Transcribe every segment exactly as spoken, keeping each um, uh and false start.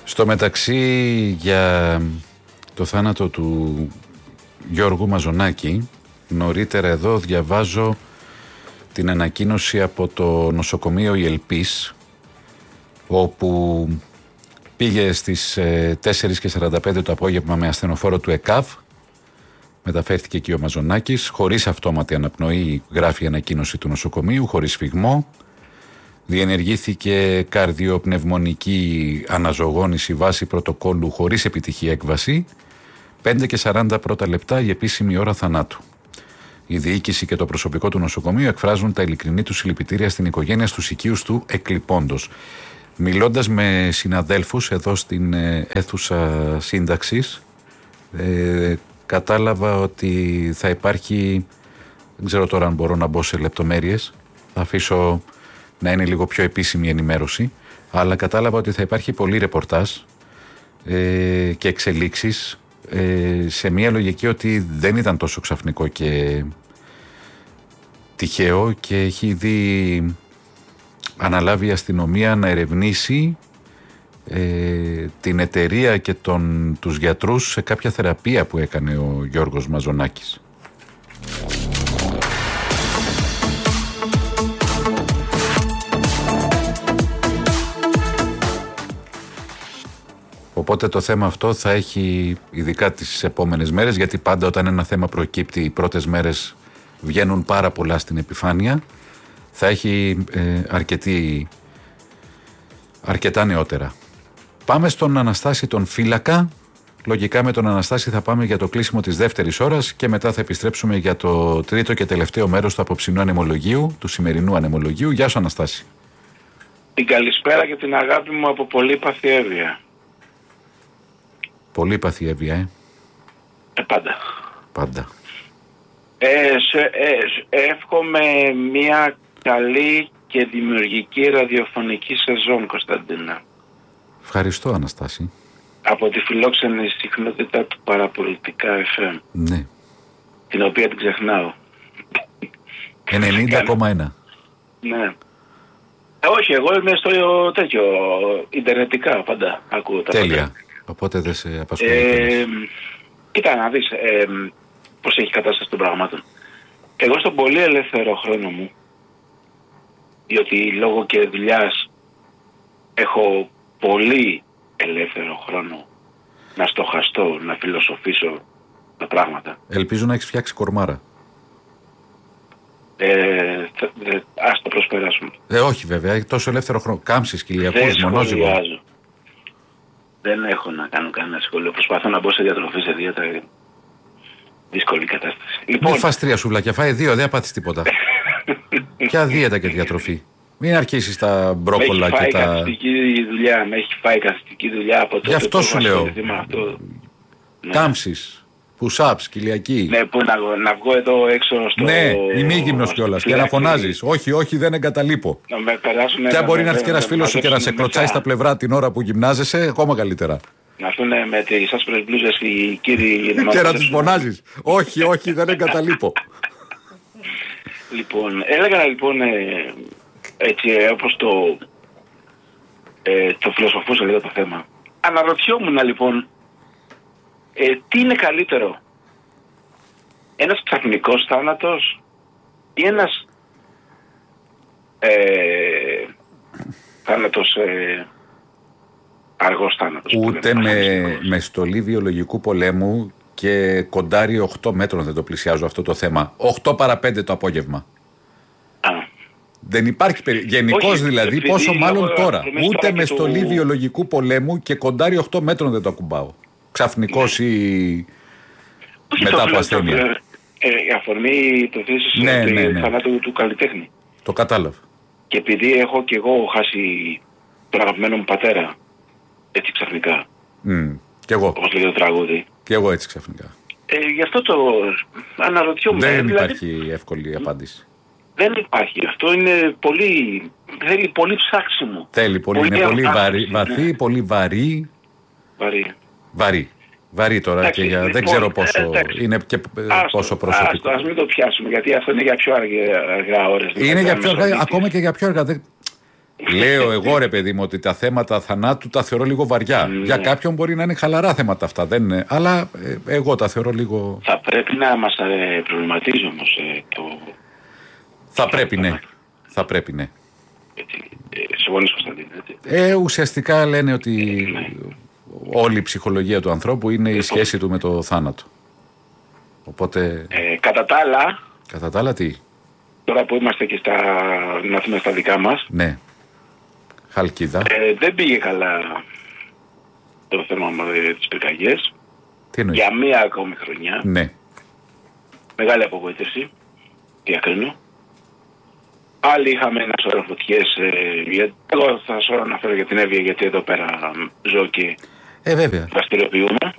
Στο μεταξύ, για το θάνατο του Γιώργου Μαζονάκη, νωρίτερα εδώ διαβάζω την ανακοίνωση από το νοσοκομείο η Ελπής, όπου πήγε στις τέσσερις και σαράντα πέντε το απόγευμα με ασθενοφόρο του ΕΚΑΒ. Μεταφέρθηκε και ο Μαζονάκης, χωρίς αυτόματη αναπνοή, γράφει η ανακοίνωση του νοσοκομείου, χωρίς φυγμό. Διενεργήθηκε καρδιοπνευμονική αναζωογόνηση βάση πρωτοκόλλου χωρίς επιτυχή έκβαση. πέντε και σαράντα πρώτα λεπτά η επίσημη ώρα θανάτου. Η διοίκηση και το προσωπικό του νοσοκομείου εκφράζουν τα ειλικρινή του συλληπιτήρια στην οικογένεια στους οικείους του εκλειπώντος. Μιλώντας με συναδέλφους εδώ στην αίθουσα σύνταξης, ε, κατάλαβα ότι θα υπάρχει, δεν ξέρω τώρα αν μπορώ να μπω σε λεπτομέρειες, θα αφήσω να είναι λίγο πιο επίσημη ενημέρωση, αλλά κατάλαβα ότι θα υπάρχει πολύ ρεπορτάζ ε, και εξελίξεις ε, σε μια λογική ότι δεν ήταν τόσο ξαφνικό και τυχαίο και έχει ήδη αναλάβει η αστυνομία να ερευνήσει ε, την εταιρεία και τον, τους γιατρούς σε κάποια θεραπεία που έκανε ο Γιώργος Μαζονάκης. Οπότε το θέμα αυτό θα έχει, ειδικά τις επόμενες μέρες, γιατί πάντα όταν ένα θέμα προκύπτει οι πρώτες μέρες βγαίνουν πάρα πολλά στην επιφάνεια, θα έχει ε, αρκετή, αρκετά νεότερα. Πάμε στον Αναστάση τον Φύλακα. Λογικά με τον Αναστάση θα πάμε για το κλείσιμο της δεύτερης ώρας και μετά θα επιστρέψουμε για το τρίτο και τελευταίο μέρος του απόψινού ανεμολογίου, του σημερινού ανεμολογίου. Γεια σου Αναστάση. Την καλησπέρα και την αγάπη μου από πολύ παθιεύεια. Πολύ παθιεύεια, ε. Ε, πάντα. Πάντα. Ε, σε, ε, εύχομαι μια καλή και δημιουργική ραδιοφωνική σεζόν, Κωνσταντίνα. Ευχαριστώ, Αναστάση. Από τη φιλόξενη συχνότητα του Παραπολιτικά εφ εμ. Ναι. Την οποία την ξεχνάω. ενενήντα κόμμα ένα. Ναι. Ε, όχι, εγώ είμαι στο τέτοιο, ιντερνετικά πάντα ακούω τα τέλεια. Πάντα. Οπότε δεν σε απασχολεί. Ε, κοίτα να δεις ε, πώς έχει κατάσταση των πραγμάτων. Εγώ στον πολύ ελεύθερο χρόνο μου, διότι λόγω και δουλειάς έχω πολύ ελεύθερο χρόνο να στοχαστώ, να φιλοσοφήσω τα πράγματα. Ελπίζω να έχεις φτιάξει κορμάρα. Ε, θε, δε, ας το προσπεράσουμε. Ε, όχι βέβαια, τόσο ελεύθερο χρόνο. Κάμψεις, κοιλιακούς, μονόζυγο. Δεν έχω να κάνω κανένα σχόλιο. Προσπαθώ να μπω σε διατροφή, σε δίαιτα. Δύσκολη κατάσταση. Λοιπόν, μην φας τρία σουβλάκια, φάει δύο, δεν πάθεις τίποτα. Ποια δίαιτα και διατροφή. Μην αρχίσεις τα μπρόκολα και τα... Με έχει φάει καθιστική δουλειά, με έχει φάει καθιστική δουλειά από τότε. Γι' αυτό σου λέω. Κάμψεις, push-ups, κοιλιακή. Ναι, που να, να βγω εδώ έξω στο... Ναι, ημίγυμνος κιόλας και να φωνάζεις. Όχι, όχι, δεν εγκαταλείπω. Να με περάσουν... Και αν μπορεί να έρθει και ένας φίλος σου και να σε κλωτσάει στα πλευρά την ώρα που γυμνάζεσαι, ακόμα καλύτερα. Να έρθουν με τις άσπρες μπλούζες οι κύριοι... Και να τους φωνάζεις. Όχι, όχι, δεν εγκαταλείπω. Λοιπόν, έλεγα λοιπόν έτσι όπως το, ε, το φιλοσοφούσα λίγο το θέμα. Αναρωτιόμουν λοιπόν ε, τι είναι καλύτερο, ένας ξαφνικός θάνατος ή ένας ε, θάνατος ε, αργός θάνατος. Ούτε με, με στολή βιολογικού πολέμου και κοντάρι οκτώ μέτρων δεν το πλησιάζω αυτό το θέμα. οκτώ παρά πέντε το απόγευμα. Α. Δεν υπάρχει περίπτωση. Γενικώς δηλαδή, πόσο μάλλον τώρα. Ούτε με στολή του... βιολογικού πολέμου και κοντάρι οκτώ μέτρων δεν το ακουμπάω. Ξαφνικός ναι. ή όχι μετά το από ασθένεια. Ε, η αφορμή το θέσεις ναι, του ναι, ναι. θανάτου του καλλιτέχνη. Το κατάλαβα. Και επειδή έχω και εγώ χάσει τον αγαπημένο μου πατέρα έτσι ξαφνικά. Mm. Κι εγώ. Όπως λέει το τραγούδι. Κι εγώ έτσι ξαφνικά. Ε, γι' αυτό το αναρωτιόμουν. Δεν δηλαδή, υπάρχει εύκολη απάντηση. Δεν υπάρχει. Αυτό είναι πολύ... Θέλει πολύ ψάξιμο. Θέλει πολύ. πολύ είναι πολύ βαρύ, βαθύ, ναι. πολύ βαρύ. Βαρύ. Βαρύ. Βαρύ τώρα εντάξει, και για, λοιπόν, δεν ξέρω πόσο εντάξει. είναι και άστο, πόσο προσωπικό. Άστο, ας μην το πιάσουμε γιατί αυτό είναι για πιο αργά, αργά ώρες. Είναι για πιο αργά, ακόμα και για πιο αργά. Δεν... Λέω εγώ, ρε παιδί μου, ότι τα θέματα θανάτου τα θεωρώ λίγο βαριά. Ναι. Για κάποιον μπορεί να είναι χαλαρά θέματα αυτά, δεν είναι. Αλλά ε, εγώ τα θεωρώ λίγο. Θα πρέπει να μας ε, προβληματίζει όμως ε, το. Θα πρέπει, ναι. Θα πρέπει, ναι. Συμφωνείς, Κωνσταντίνε, έτσι. Ε, ουσιαστικά λένε ότι Ναι. όλη η ψυχολογία του ανθρώπου είναι η σχέση του με το θάνατο. Οπότε, Ε, κατά τα άλλα, κατά τα άλλα τι, τώρα που είμαστε και στα, να πούμε στα δικά μας, ναι, Χαλκίδα, ε, δεν πήγε καλά το θέμα με τις πυρκαγιές. τι εννοείς, Για μία ακόμη χρονιά. ναι, Μεγάλη απογοήτευση. Διακρίνω. Άλλοι είχαμε ένα σωρό φωτιές. Ε, για... Εγώ θα σου αναφέρω για την Εύβοια, γιατί εδώ πέρα ζω και ε βέβαια, δραστηριοποιούμε.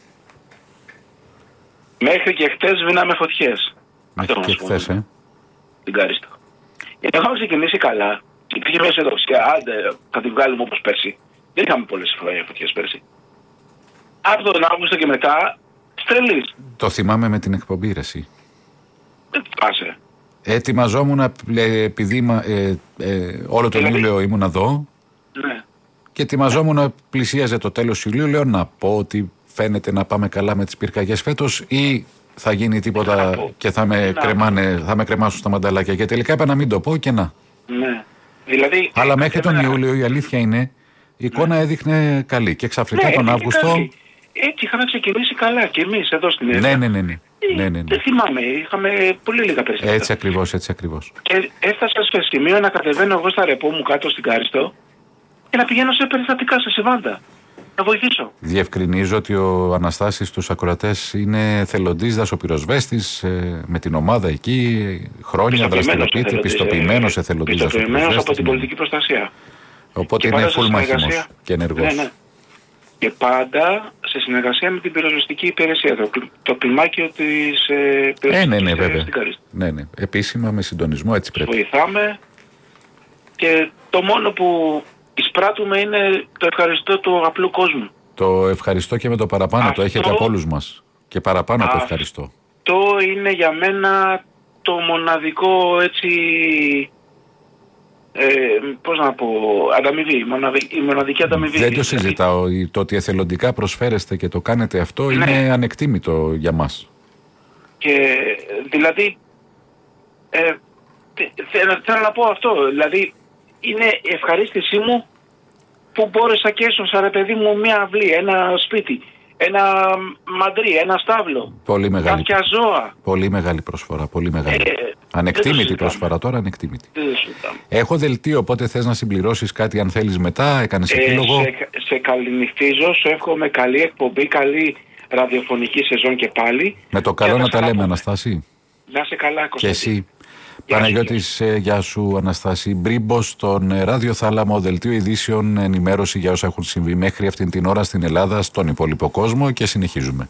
Μέχρι και χτες βίναμε φωτιές. μέχρι και χθες, ε. Την Κάριστο. Γιατί είχαμε ξεκινήσει καλά. Υπήρχε μια αισιοδοξία. Άντε, θα την βγάλουμε όπως πέρσι. Δεν είχαμε πολλές φωτιές πέρσι. Από τον Αύγουστο και μετά, στρελής. Το θυμάμαι με την εκπομπή, ρε εσύ. Δεν πάσε. Ετοιμαζόμουν, ε, επειδή μα- ε, ε, όλο τον Δηλαδή- Ιούλιο ήμουν εδώ Ναι. και ετοιμαζόμουν, πλησίαζε το τέλος Ιουλίου, λέω να πω ότι φαίνεται να πάμε καλά με τις πυρκαγιές φέτος ή θα γίνει τίποτα Να πω. και θα με, Να κρεμάνε, θα με κρεμάσουν στα μανταλάκια. Και τελικά είπα να μην το πω και να. Ναι. Δηλαδή, Αλλά μέχρι τον εμένα- Ιούλιο η αλήθεια είναι η εικόνα έδειχνε καλή και ξαφνικά Ναι, τον ήταν Αύγουστο. καλή. Έτσι είχαμε ξεκινήσει καλά και εμείς εδώ στην Ναι, Εύβοια. ναι, ναι. ναι. Ε, ναι, ναι, ναι. Δεν θυμάμαι, είχαμε πολύ λίγα περιστατικά. Έτσι ακριβώς, έτσι ακριβώς. Και έφτασα στο σημείο να κατεβαίνω εγώ στα ρεπό μου κάτω στην Κάριστο και να πηγαίνω σε περιστατικά, σε Σεβάντα. Να βοηθήσω. Διευκρινίζω ότι ο Αναστάσης στους ακροατές είναι θελοντής δασοπυροσβέστης ε, με την ομάδα εκεί, χρόνια δραστηριοποιείται, πιστοποιημένος εθελοντής Πιστοποιημένος από δασοπυροσβέστης. την ναι. πολιτική προστασία. Οπότε Και είναι πάντα σε full συνεργασία. μάχημος και ενεργός. Ναι, ναι. Και πάντα σε συνεργασία με την πυροσβεστική υπηρεσία, το, κλι- το κλιμάκιο της ε, Ε, πυροσβεστικής ναι, ναι, υπηρεσίας βέβαια. στην Κάριστο. Ναι, ναι. Επίσημα με συντονισμό έτσι πρέπει. Βοηθάμε και το μόνο που εισπράττουμε είναι το ευχαριστώ του απλού κόσμου. Το ευχαριστώ και με το παραπάνω, το Αυτό- έχετε από όλους μας. Και παραπάνω από Α, ευχαριστώ. Το είναι για μένα το μοναδικό έτσι, ε, πώς να πω, ανταμοιβή, η μοναδική, η μοναδική ανταμοιβή. Δεν το συζητάω. Η- Το ότι εθελοντικά προσφέρεστε και το κάνετε αυτό Ναι. είναι ανεκτήμητο για μας. Και δηλαδή, ε, θε- θε- θέλω να πω αυτό, δηλαδή είναι η ευχαρίστησή μου που μπόρεσα και έσωσα, ρε παιδί μου, μια αυλή, ένα σπίτι, ένα μαντρί, ένα στάβλο, Πολύ μεγάλη, κάποια ζώα. πολύ μεγάλη προσφορά. Πολύ μεγάλη. Ε, δεν το Ανεκτήμητη συζητάμε. προσφορά τώρα, ανεκτήμητη. Δεν το συζητάμε. Έχω δελτίο, οπότε θες να συμπληρώσεις κάτι αν θέλεις μετά, έκανες Ε, επίλογο. σε, σε καληνυχτίζω, σου εύχομαι καλή εκπομπή, καλή ραδιοφωνική σεζόν και πάλι. Με το Και καλό θα να τα λέμε, ξαναπούμε. Αναστάση. Να είσαι καλά, Και Κωνσταντίνε. εσύ. Γεια σου, Παναγιώτης, ε, γεια σου Αναστάση. Μπρίμπος στον ε, ραδιοθάλαμο δελτίο ειδήσεων, ενημέρωση για όσα έχουν συμβεί μέχρι αυτήν την ώρα στην Ελλάδα, στον υπόλοιπο κόσμο και συνεχίζουμε.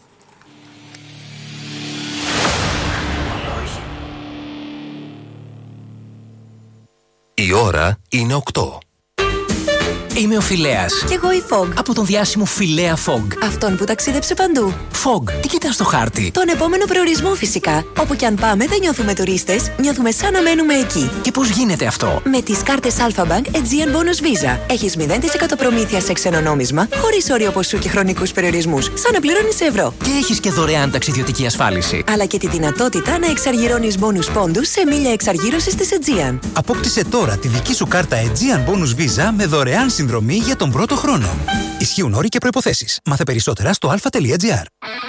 Η ώρα είναι οκτώ. Είμαι ο Φιλέας. Κι εγώ η Fog. Από τον διάσημο Φιλέα Fog. Αυτόν που ταξίδεψε παντού. Fog, τι κοιτάς στο χάρτη. Τον επόμενο προορισμό φυσικά. Όπου κι αν πάμε δεν νιώθουμε τουρίστες, νιώθουμε σαν να μένουμε εκεί. Και πώς γίνεται αυτό. Με τις κάρτες Alphabank Aegean Bonus Visa. Έχεις μηδέν τοις εκατό προμήθεια σε ξένο νόμισμα, χωρίς όριο ποσού και χρονικούς περιορισμούς. Σαν να πληρώνεις σε ευρώ. Και έχεις και δωρεάν ταξιδιωτική ασφάλιση. Αλλά και τη δυνατότητα να εξαργυρώνεις bonus πόντους σε μίλια εξαργύρωσης της Aegean. Απόκτησε τώρα τη δική σου κάρτα Aegean Bonus Visa με δωρεάν συνδρομή για τον πρώτο χρόνο. Ισχύουν όροι και προϋποθέσεις. Μάθε περισσότερα στο alpha.gr.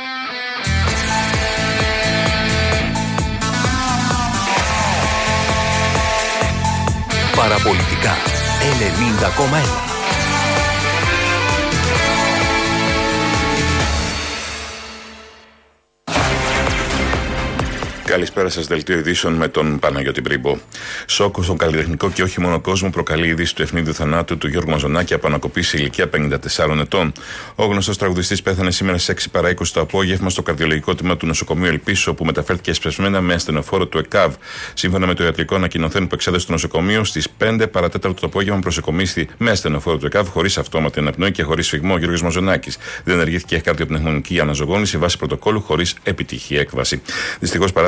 Παραπολιτικά ενενήντα κόμμα ένα. Καλησπέρα σας, δελτίο ειδήσεων με τον Παναγιώτη Μπρίμπο. Σόκο στον καλλιτεχνικό και όχι μόνο κόσμο προκαλεί η είδηση του ευνίδιου θανάτου του Γιώργου Μαζονάκη από ανακοπή σε ηλικία πενήντα τεσσάρων ετών. Ο γνωστός τραγουδιστής πέθανε σήμερα στις έξι παρά είκοσι το απόγευμα στο καρδιολογικό τμήμα του νοσοκομείου Ελπίσου, όπου μεταφέρθηκε εσπεσμένα με ασθενοφόρο του ΕΚΑΒ. Σύμφωνα με το ιατρικό ανακοινωθέν που εξέδωσε το νοσοκομείο, στις πέντε παρά τέταρτο το απόγευμα προσεκομίστη με ασθενοφόρο του ΕΚΑΒ χωρίς αυτόματη αναπνοή και χωρίς σφιγμό ο Γιώργος Μαζονάκης. Δεν ενεργήθηκε καρδιοπνευμονική αναζωογόνηση βάσει πρωτοκόλλου χωρίς επιτυχή έκβαση. Δυστυχώς, παρά τις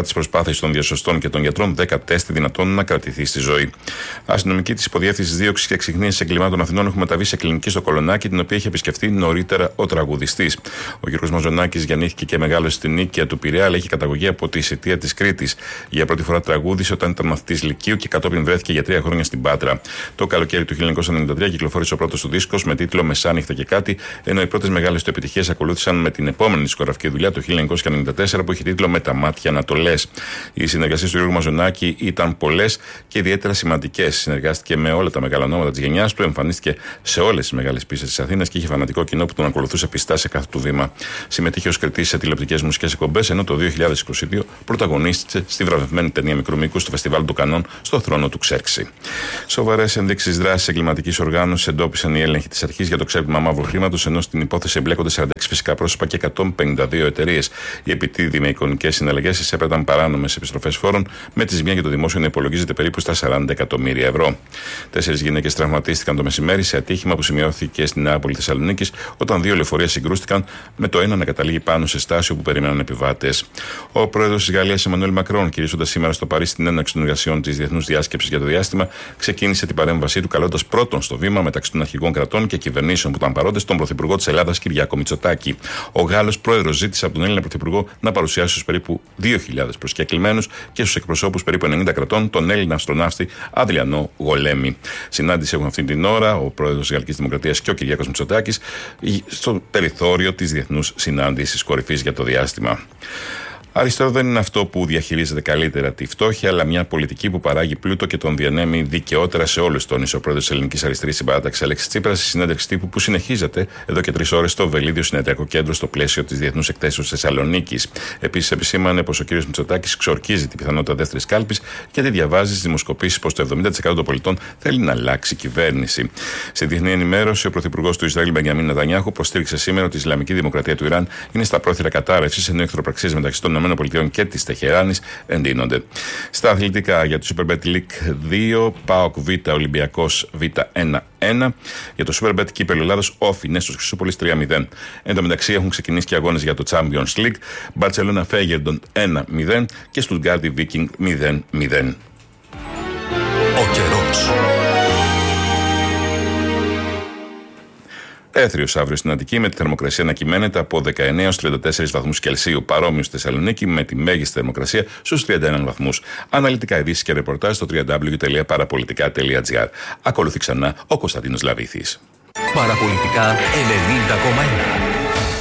τις προσπάθειες των διασωστών και των γιατρών, δέκα τεστ δυνατόν να κρατηθεί στη ζωή. Αστυνομική της Υποδιεύθυνσης Δίωξης και Εξυχνίασης Εγκλημάτων Αθηνών έχουν μεταβεί σε κλινική στο Κολονάκι, την οποία είχε επισκεφτεί νωρίτερα ο τραγουδιστής. Ο Γιώργος Μαζονάκης γεννήθηκε και μεγάλωσε στην Νίκαια του Πειραιά, αλλά έχει καταγωγή από τη Σιτία της Κρήτης. Για πρώτη φορά τραγούδισε όταν ήταν μαθητής Λυκείου και κατόπιν βρέθηκε για τρία χρόνια στην Πάτρα. Το καλοκαίρι του χίλια εννιακόσια ενενήντα τρία κυκλοφόρησε ο πρώτος του δίσκος με τίτλο Μεσάνυχτα και κάτι, ενώ οι πρώτες μεγάλες του επιτυχίες ακολούθησαν με την επόμενη δισκογραφική δουλειά το χίλια εννιακόσια ενενήντα τέσσερα που είχε τίτλο Με τα μάτια να το λες. Οι συνεργασίες του Γιώργου Μαζονάκη ήταν πολλές και ιδιαίτερα σημαντικές. Συνεργάστηκε με όλα τα μεγάλα ονόματα της γενιάς του, εμφανίστηκε σε όλες τις μεγάλες πίστες της Αθήνας και είχε φανατικό κοινό που τον ακολουθούσε πιστά σε κάθε του βήμα. Συμμετείχε ως κριτής σε τηλεοπτικές μουσικές εκπομπές, ενώ το δύο χιλιάδες είκοσι δύο πρωταγωνίστησε στη βραβευμένη ταινία μικρού μήκους του Φεστιβάλ του Κανών στο Θρόνο του Ξέρξη. Σοβαρές ενδείξεις δράσης εγκληματικής οργάνωσης εντόπισαν οι έλεγχοι της αρχής για το ξέπλυμα μαύρου χρήματος, ενώ στην υπόθεση εμπλέκονται σαράντα έξι φυσικά πρόσωπα και εκατόν πενήντα δύο εταιρείες. Οι επιτίδιοι με εικονικές συναλλαγές εισέπραταν παράνομες επιστροφές φόρων, με τη ζημιά για το δημόσιο να υπολογίζεται περίπου στα σαράντα εκατομμύρια ευρώ. Τέσσερις γυναίκες τραυματίστηκαν το μεσημέρι σε ατύχημα που σημειώθηκε στην Νεάπολη Θεσσαλονίκης, όταν δύο λεωφορεία συγκρούστηκαν, με το ένα να καταλήγει πάνω σε στάσιο που περιμέναν επιβάτες. Ο πρόεδρος της Γαλλίας, Εμμανουέλ Μακρόν, κηρύσσοντας σήμερα στο Παρίσι την έναρξη των εργασιών της Διεθνούς Διάσκεψης για το Διάστημα, ξεκίνησε την παρέμβασή του καλώντας πρώτον στο βήμα μεταξύ των αρχηγών κρατών και κυβερνήσεων που ήταν παρόντες τον Πρωθυπουργό της Ελλάδας, Κυριάκο Μητσοτάκη. Ο Γάλλος πρόεδρος ζήτησε από τον Έλληνα Πρωθυπουργό να παρουσιάσει στους περίπου δύο χιλιάδες προσκεκλημένους και στους εκπροσώπους περίπου ενενήντα κρατών τον Έλληνα αστροναύτη Αδριανό Γολέμη. Συνάντηση έχουν αυτή την ώρα ο πρόεδρος της Γαλλικής Δημοκρατίας και ο Κυριάκος Μητσοτάκης στο περιθώριο της Διεθνούς Συνάντησης Κορυφής για το Διάστημα. Αριστερό δεν είναι αυτό που διαχειρίζεται καλύτερα τη φτώχεια, αλλά μια πολιτική που παράγει πλούτο και τον διανέμει δικαιότερα σε όλους, τόνισε ο πρόεδρος της Ελληνικής Αριστερής Συμπαράταξης Αλέξης Τσίπρας στη συνέντευξη τύπου που συνεχίζεται εδώ και τρεις ώρες στο Βελίδιο Συνεδριακό Κέντρο στο πλαίσιο της Διεθνούς Εκθέσεως Θεσσαλονίκης. Επίσης, επισήμανε πως ο κ. Μητσοτάκης ξορκίζει την πιθανότητα δεύτερης κάλπης, γιατί διαβάζει στις δημοσκοπήσεις πως το εβδομήντα τοις εκατό των πολιτών θέλει να αλλάξει κυβέρνηση. Σε διεθνή ενημέρωση, ο πρωθυπουργός του Ισραήλ Μπενιαμίν Νετανιάχου προστήριξε σήμερα ότι η Ισλαμική Δημοκρατία του Ιράν είναι στα πρόθυρα κατάρρευσης, ενώ οι εχθροπραξίες μεταξύ των ΗΠΑ και της Τεχεράνης εντείνονται. Στα αθλητικά για το Superbet League δύο, ΠΑΟΚ Β, Ολυμπιακός Β ένα ένα. Για το Superbet Κύπελλο Ελλάδος, Όφι Νέστος Χρυσούπολης τρία μηδέν. Εν τω μεταξύ έχουν ξεκινήσει και αγώνες για το Champions League. Μπαρτσελόνα Φέγερντον ένα μηδέν και Στουτγκάρδι Βίκινγκ μηδέν μηδέν. Ο καιρός. Έθριος αύριο στην Αττική, με τη θερμοκρασία να κυμαίνεται από δεκαεννέα έως τριάντα τέσσερις βαθμούς Κελσίου. Παρόμοιο στη Θεσσαλονίκη, με τη μέγιστη θερμοκρασία στους τριάντα ένα βαθμούς. Αναλυτικά ειδήσεις και ρεπορτάζ στο double-u double-u double-u τελεία παραπολιτικά τελεία τζι άρ. Ακολουθεί ξανά ο Κωνσταντίνος Λαβήθης. Παραπολιτικά ενενήντα κόμμα ένα.